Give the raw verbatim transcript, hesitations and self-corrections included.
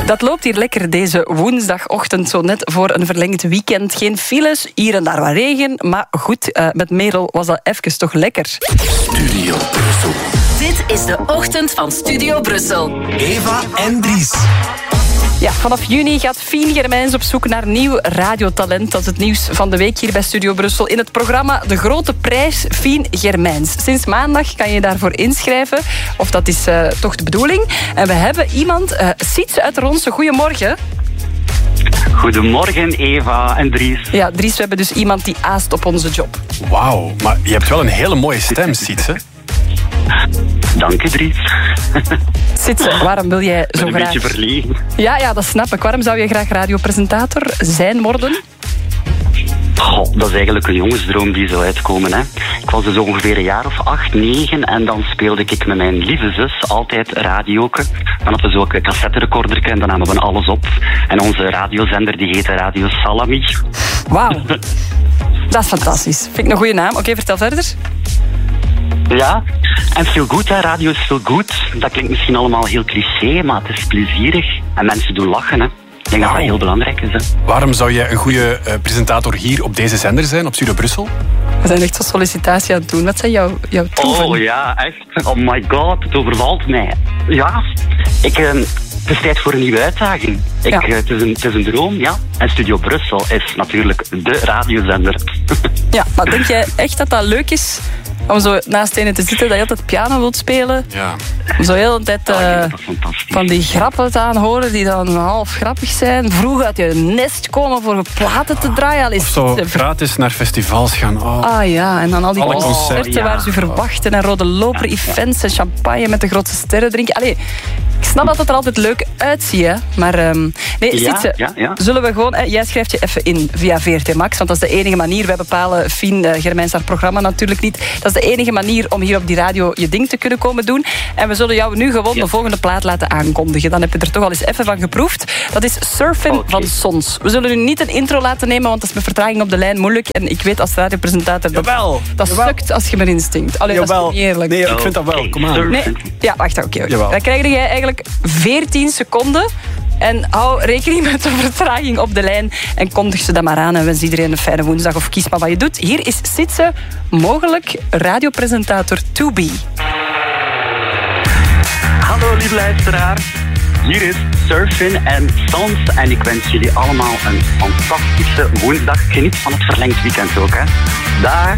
Dat loopt hier lekker deze woensdagochtend, zo net voor een verlengd weekend. Geen files, hier en daar wat regen. Maar goed, uh, met Merel was dat even toch lekker. Studio Brussel. Dit is de ochtend van Studio Brussel. Eva en Dries. Ja, vanaf juni gaat Fien Germijns op zoek naar nieuw radiotalent. Dat is het nieuws van de week hier bij Studio Brussel. In het programma De Grote Prijs Fien Germijns. Sinds maandag kan je daarvoor inschrijven. Of dat is uh, toch de bedoeling. En we hebben iemand, uh, Sietse uit Ronse. Goedemorgen. Goedemorgen, Eva en Dries. Ja, Dries, we hebben dus iemand die aast op onze job. Wauw, maar je hebt wel een hele mooie stem, Sietse. Dank je, Dries. Sietse, waarom wil jij zo een graag... beetje verlegen. Ja, ja, dat snap ik. Waarom zou je graag radiopresentator zijn worden? Goh, dat is eigenlijk een jongensdroom die zou uitkomen. Hè. Ik was dus ongeveer een jaar of acht, negen en dan speelde ik met mijn lieve zus altijd radioken. Dan hadden we zo ook een cassetterecorder en dan namen we alles op. En onze radiozender die heette Radio Salami. Wauw, dat is fantastisch. Vind ik een goede naam. Oké, okay, vertel verder. Ja, en feel good, hè. Radio is feel good. Dat klinkt misschien allemaal heel cliché, maar het is plezierig. En mensen doen lachen, hè. Ik denk dat dat heel belangrijk is. Hè. Waarom zou jij een goede uh, presentator hier op deze zender zijn, op Studio Brussel? We zijn echt zo'n sollicitatie aan het doen. Wat zijn jouw, jouw troeven? Oh ja, echt. Oh my god, het overvalt mij. Ja, ik... Uh, Het is tijd voor een nieuwe uitdaging. Ik, Ja. uh, het, is een, het is een droom, ja. En Studio Brussel is natuurlijk de radiozender. Ja, maar denk jij echt dat dat leuk is om zo naast ene te zitten, dat je altijd piano wilt spelen? Ja. Om zo heel de tijd Oh, ik uh, vind dat fantastisch. van die grappen te aanhoren die dan half grappig zijn. Vroeger uit je nest komen voor platen te draaien. Al is Of zo het- gratis naar festivals gaan. Oh. Ah ja, en dan al die Alle concerten, concerten, ja. waar ze verwachten en rode loper events en champagne met de grootste sterren drinken. Allee, ik snap dat het er altijd leuk uitziet, hè. Maar um, nee, Ja, Sietse, ja, ja. zullen we gewoon... Eh, jij schrijft je even in via V R T Max, want dat is de enige manier. Wij bepalen Fien uh, Germijns haar programma natuurlijk niet. Dat is de enige manier om hier op die radio je ding te kunnen komen doen. En we zullen jou nu gewoon Ja. de volgende plaat laten aankondigen. Dan heb je er toch al eens even van geproefd. Dat is Surfin Okay. van Sons. We zullen nu niet een intro laten nemen, want dat is met vertraging op de lijn moeilijk. En ik weet als radiopresentator dat Jawel, dat jawel. sukt als je maar instinct. Allee, dat is Jawel. toch niet eerlijk. Nee, ik vind dat wel. Kom aan. Nee? Ja, wacht, oké. oké. Jawel. Dan krijg jij eigenlijk veertien seconden. En hou rekening met de vertraging op de lijn. En kondig ze dan maar aan. En wens iedereen een fijne woensdag. Of kies maar wat je doet. Hier is Sietse, mogelijk radiopresentator to be. Hallo lieve luisteraar. Hier is Surfin en Sons. En ik wens jullie allemaal een fantastische woensdag. Geniet van het verlengd weekend ook, hè. Dag.